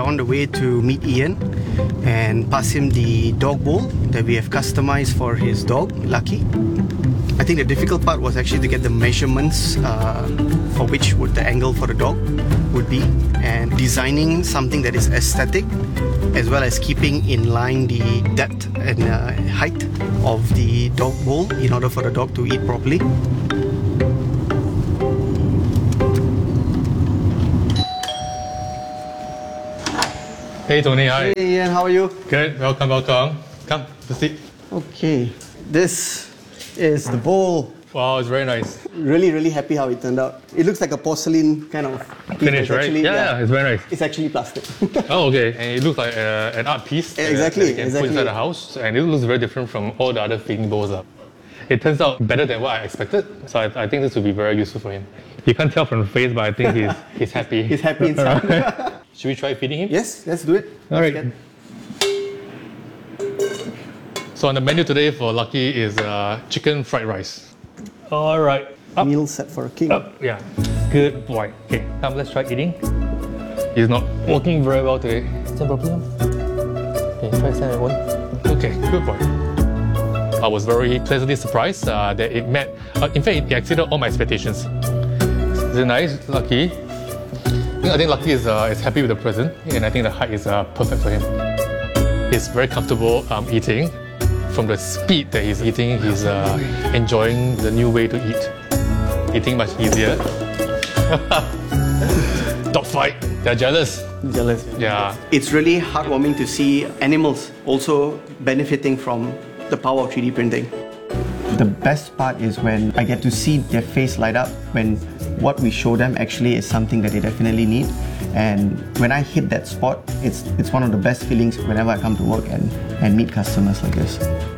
on the way to meet Ian and pass him the dog bowl that we have customized for his dog, Lucky. I think the difficult part was actually to get the measurements for which would the angle for the dog would be, and designing something that is aesthetic as well as keeping in line the depth and height of the dog bowl in order for the dog to eat properly. Hey Tony, hi. Hey Ian, how are you? Good, welcome. Come, to sit. Okay, this is the bowl. Wow, it's very nice. Really happy how it turned out. It looks like a porcelain kind of Finish, right? Actually, yeah, it's very nice. It's actually plastic. Oh, okay. And it looks like an art piece. Exactly, that you can put inside the house. And it looks very different from all the other feeding bowls. It turns out better than what I expected. So I think this will be very useful for him. You can't tell from the face, but I think he's happy. He's happy inside. Should we try feeding him? Yes, let's do it. All right. So on the menu today for Lucky is chicken fried rice. All right. Up. Meal set for a king. Up. Yeah. Good boy. Okay, come, let's try eating. He's not walking very well today. Stand properly. Okay, try stand at one. Okay, good boy. I was very pleasantly surprised that it met, in fact, it exceeded all my expectations. Is it nice, Lucky? I think Lucky is happy with the present, and I think the height is perfect for him. He's very comfortable eating. From the speed that he's eating, he's enjoying the new way to eat. Eating much easier. Dog fight. They're jealous. Jealous. Yeah. It's really heartwarming to see animals also benefiting from the power of 3D printing. The best part is when I get to see their face light up when what we show them actually is something that they definitely need. And when I hit that spot, it's one of the best feelings whenever I come to work and meet customers like this.